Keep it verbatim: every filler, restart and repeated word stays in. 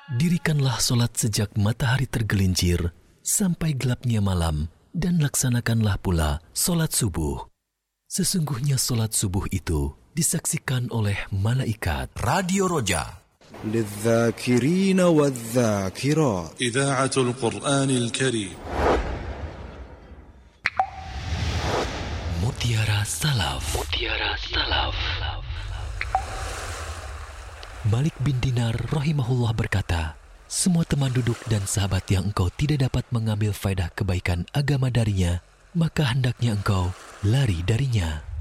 Dirikanlah solat sejak matahari tergelincir sampai gelapnya malam, dan laksanakanlah pula solat subuh. Sesungguhnya solat subuh itu disaksikan oleh malaikat. Radio Roja للذاكرين والذاكرات إذاعة القرآن الكريم. Mutiara Salaf. Mutiara Salaf. Malik bin Dinar rahimahullah berkata, semua teman duduk dan sahabat yang engkau tidak dapat mengambil faedah kebaikan agama darinya, maka hendaknya engkau lari darinya.